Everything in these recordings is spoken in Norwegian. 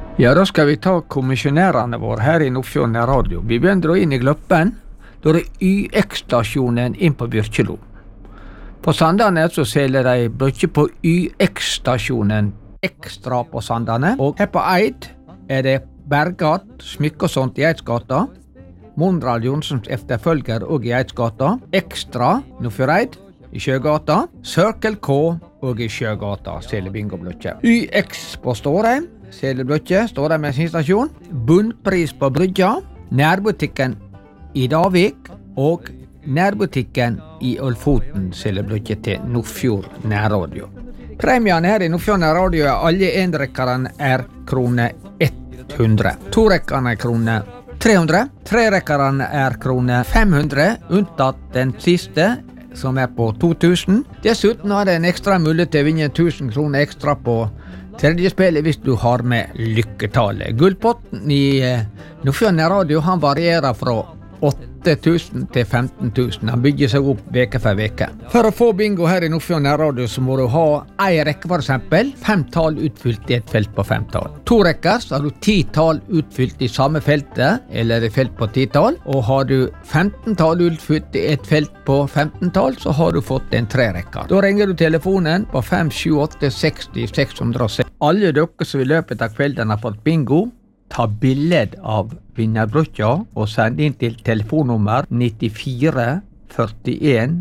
Ja, da skal vi ta kommisjonærene våre her i Nordfjord Radio. Vi begynner inn i Gløppen. Da er YX-stasjonen inn på Byrkjelo. På Sandane så selger de brødje på YX-stasjonen ekstra på Sandane. Og her på Eid er det Bergat, smykke og sånt i Eidsgata. Mondrad Jonsens efterfølger og i Eidsgata. Ekstra, Nordfjord Eid, i Sjøgata. Circle K og i Sjøgata, selger bingoblødje. YX på Stårheim. Seleblødje, står der med sin stasjon. Bunnpris på Brygja. Nærbutikken i Davik og nærbutikken i Ølfoten seleblødje til Nordfjord Nærradio. Premiene her i Nordfjord Nærradio er alle enrekkerne er kroner 100. Torekkerne er kroner 300. Trerekkerne er kroner 500, unntatt den siste, som er på 2000. Dessuten har det en ekstra mulighet til å vinne 1000 kroner ekstra på tredje spillet hvis du har med lykketallet. Gullpotten i Nordfjord Radio, han varierer fra 8000 til 15 000. Han bygger seg opp veke for veke. For å få bingo her i Nordfjord Radio så må du ha en rekke for eksempel. 5 tall utfylt i et felt på 5 tall. 2 rekker så har du 10 tall utfylt i samme feltet, eller et felt på 10 tall. Og har du 15 tall utfylt i et felt på 15 tall, så har du fått en 3 rekker. Da ringer du telefonen på 578 60 606. Alle dere som i løpet av kvelden har fått bingo, ta bilde av vinnerbrødja og send inn til telefonnummer 94 41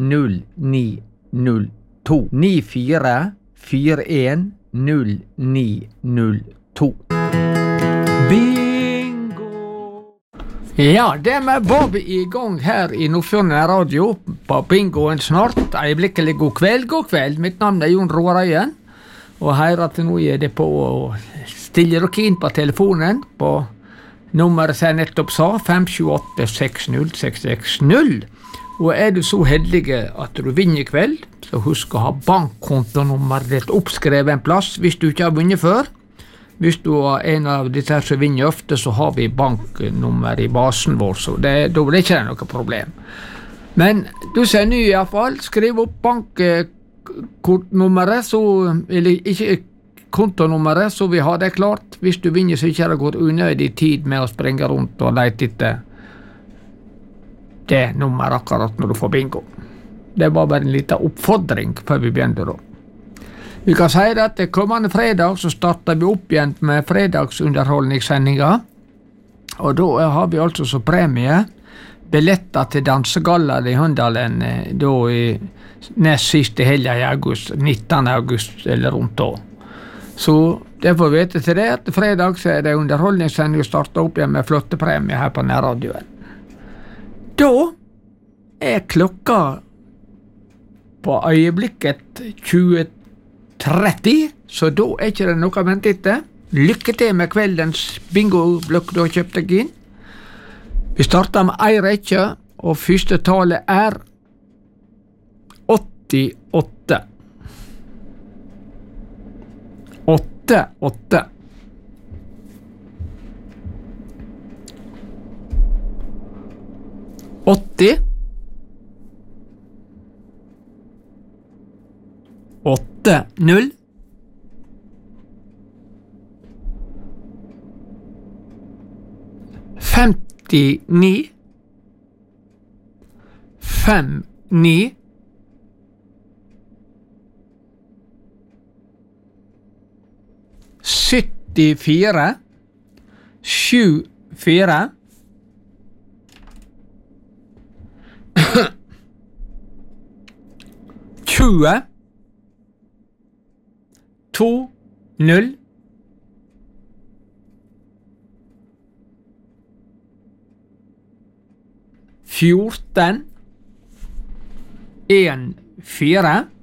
0902. 94 41 0902. Bingo! Ja, dermed var vi i gang her i Nordfjord Radio på bingoen snart. Øyeblikkelig god kveld. Mitt navn er Jon Roar Øyen. Og her at nå er det på å stille dere inn på telefonen på nummeret som jeg nettopp sa, 578 60 660. Og er du så heldig at du vinner i kveld, så husk å ha bankkontonummeret ditt oppskrevet en plass hvis du ikke har vunnet før. Hvis du er en av disse som vinner ofte, så har vi banknummer i basen vår, så da blir det ikke noe problem. Men du ser ny i hvert fall, skriv opp bankkortnummeret, eller ikke kontonummeret, så vi har det klart. Hvis du vinner, så ikke har det gått unødig tid med å springe rundt og lete etter det nummeret akkurat når du får bingo. Det var bare en liten oppfordring før vi begynte da. Vi kan si at det kommende fredag så starter vi opp igjen med fredagsunderholdningssendinger, og da har vi altså så premie billetter til dansegaller i Hundalen da i nest siste helga i august, 19. august eller rundt da. Så det får vi vite til det at fredag så er det underholdningssending og starter opp igjen med flotte premier her på nærradioen. Da er klokka på øyeblikket 20:30, så da er ikke det noe å vente etter. Lykke til med kveldens bingo-blokk du har kjøpt deg inn. Vi starter med ei rekke, og første tallet er 88. 88. 80. 80. 59. 59. 74. 74. 20. 2 0. 14. 1 4.